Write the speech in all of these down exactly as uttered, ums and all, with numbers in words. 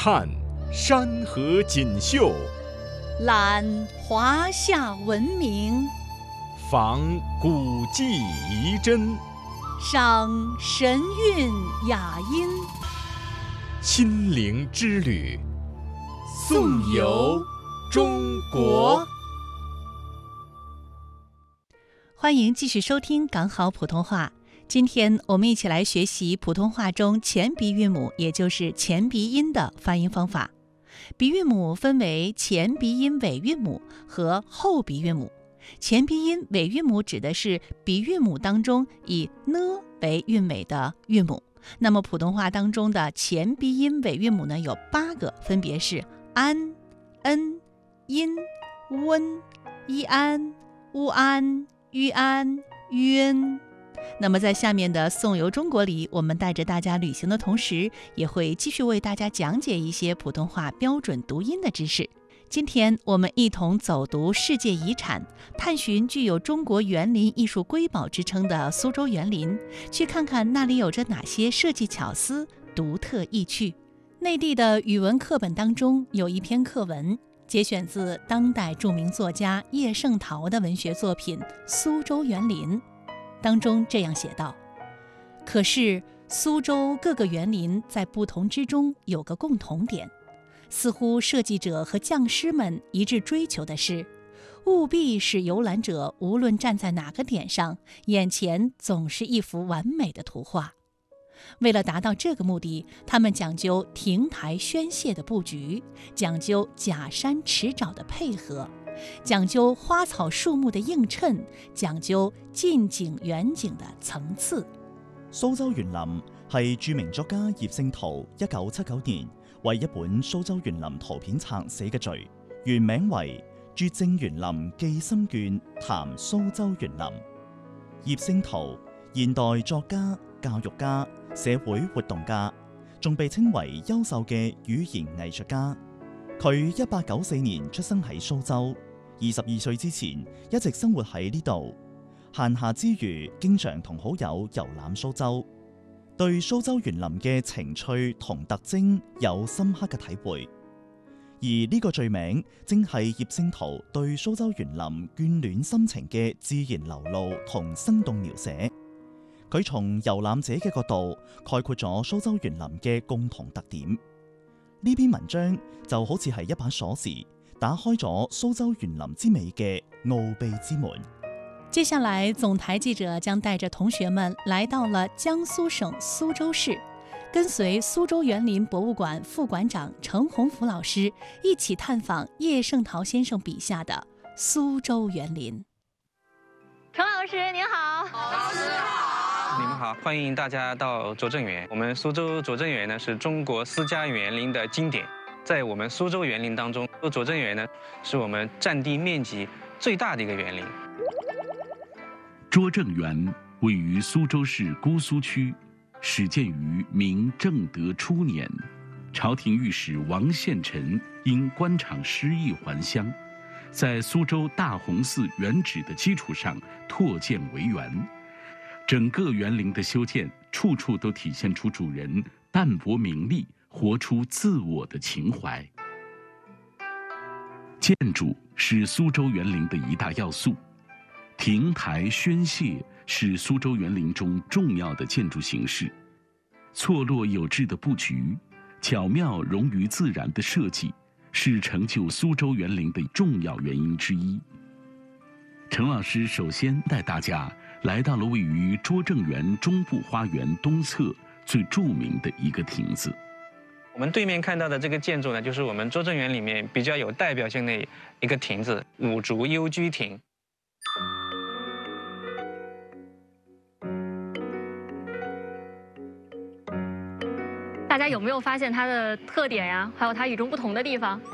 看山河锦绣， 览华夏文明， 访古迹遗珍， 赏神韵雅音， 心灵之旅，颂游中国。 欢迎继续收听港好普通话。今天我们一起来学习普通话中前鼻韵母，也就是前鼻音的发音方法。鼻韵母分为前鼻音尾韵母和后鼻韵母。前鼻音尾韵母指的是鼻韵母当中以呢为韵尾的韵母。那么普通话当中的前鼻音尾韵母呢，有八个，分别是安、恩、因、温、一安、乌安、吁安、晕。那么在下面的颂游中国里，我们带着大家旅行的同时，也会继续为大家讲解一些普通话标准读音的知识。今天我们一同走读世界遗产，探寻具有中国园林艺术瑰宝之称的苏州园林，去看看那里有着哪些设计巧思、独特意趣。内地的语文课本当中有一篇课文，节选自当代著名作家叶圣陶的文学作品《苏州园林》。当中这样写道：可是苏州各个园林在不同之中有个共同点，似乎设计者和匠师们一致追求的是，务必使游览者无论站在哪个点上，眼前总是一幅完美的图画。为了达到这个目的，他们讲究亭台轩榭的布局，讲究假山池沼的配合，讲究花草樹木的映襯，講究近景遠景的層次。 蘇州園林係著名作家葉聖陶一九七九年為一本蘇州園林圖片冊寫嘅序，原名為《拙證園林記心卷談蘇州園林》。葉聖陶，現代作家、教育家、社會活動家，仲被稱為優秀嘅語言藝術家。佢一八九四年出生喺蘇州，二十二歲之前一直生活喺呢度。閒暇之餘，經常同好友遊覽蘇州，對蘇州園林嘅情趣同特徵有深刻嘅體會。而呢個序名正係葉聖陶對蘇州園林眷戀心情嘅自然流露同生動描寫。佢從遊覽者嘅角度概括咗蘇州園林嘅共同特點。呢篇文章就好似係一把鎖匙，打開咗蘇州園林之美嘅奧秘之門。 接下來，總台記者將帶着同學們來到了江蘇省蘇州市，跟隨蘇州園林博物館副館長程洪福老師一起探訪葉聖陶先生筆下的蘇州園林。 程老師您好。 老師好。你們好，歡迎大家到拙政園。我們蘇州拙政園呢是中國私家園林的經典，在我們蘇州園林當中，拙政園呢是我們佔地面積最大的一個園林。 拙政園位於蘇州市姑蘇區，始建於明正德初年，朝廷御史王獻臣因官場失意還鄉，在蘇州大洪寺原址的基礎上拓建為園。整個園林的修建，處處都體現出主人淡泊名利、活出自我的情懷。建築是蘇州園林的一大要素，亭台軒榭是蘇州園林中重要的建築形式，錯落有致的布局，巧妙融於自然的設計，是成就蘇州園林的重要原因之一。程老師首先帶大家來到了位於拙政園中部花園東側最著名的一個亭子。 我們對面看到的這個建築呢，就是我們拙政園裡面比較有代表性的一個亭子——五竹幽居亭。 大家有沒有發現它的特點呀？還有它與眾不同的地方？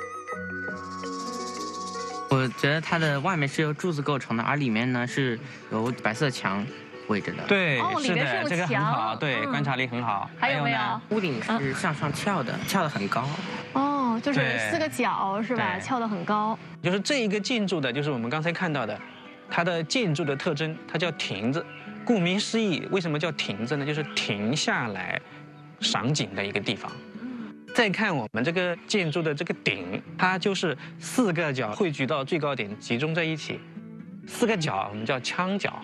我覺得它的外面是由柱子構成的，而裡面呢是由白色牆圍着的。 對， 哦， 是的， 是這個很好，對，嗯、觀察力很好。 還有沒有？ 屋頂是向上翹的，翹得很高。 哦，就是四個角是吧？翹得很高。 就是這一個建築的，就是我們剛才看到的，它的建築的特徵，它叫亭子。顧名思義，為什麼叫亭子呢？就是停下來賞景的一個地方。 再看我们这个建筑的这个顶，它就是四个角汇聚到最高点，集中在一起。四个角我们叫腔角。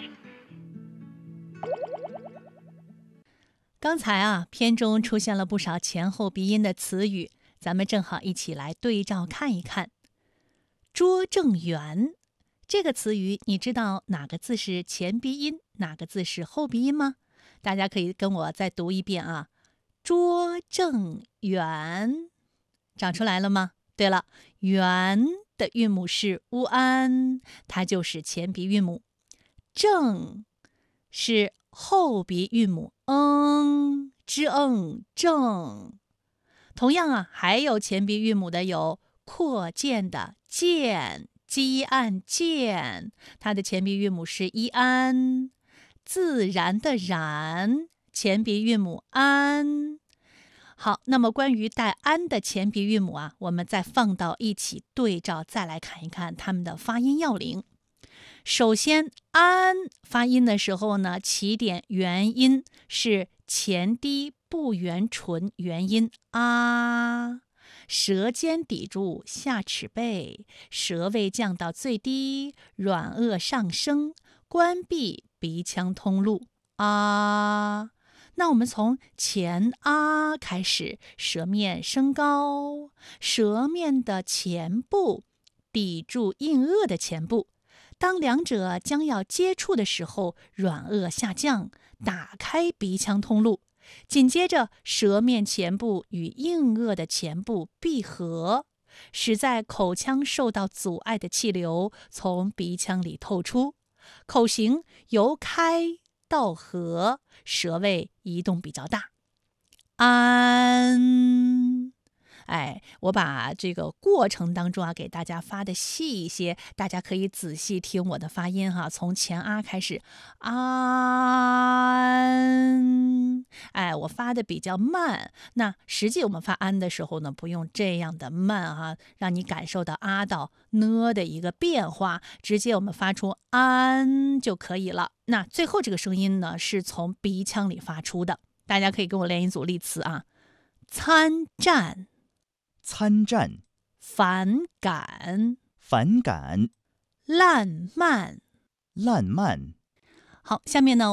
刚才啊，片中出现了不少前后鼻音的词语，咱们正好一起来对照看一看。拙政园这个词语，你知道哪个字是前鼻音，哪个字是后鼻音吗？大家可以跟我再读一遍啊。拙政园，找出来了吗？对了，园的韵母是乌安，它就是前鼻韵母。政是后鼻韵母嗯，之嗯，正。同样啊，还有前鼻韵母的有扩建的建，积案建，它的前鼻韵母是一安。自然的然，前鼻韵母安。好，那么关于带安的前鼻韵母啊，我们再放到一起对照，再来看一看它们的发音要领。首先，安发音的时候呢，起点元音是前低不圆唇元音啊，舌尖抵住下齿背，舌位降到最低，软腭上升，关闭鼻腔通路啊。那我们从前啊开始，舌面升高，舌面的前部抵住硬腭的前部，当两者将要接触的时候，软腭下降，打开鼻腔通路，紧接着舌面前部与硬腭的前部闭合，使在口腔受到阻碍的气流从鼻腔里透出，口型由开到合，舌位移动比较大。安，哎，我把这个过程当中啊，给大家发的细一些，大家可以仔细听我的发音哈。从前啊开始，安，哎，我发的比较慢。那实际我们发安的时候呢，不用这样的慢哈，让你感受到啊到呢的一个变化，直接我们发出安就可以了。那最后这个声音呢，是从鼻腔里发出的。大家可以跟我练一组例词啊，参战。 参战， 反感， 反感， 烂漫， 烂漫。 好，下面呢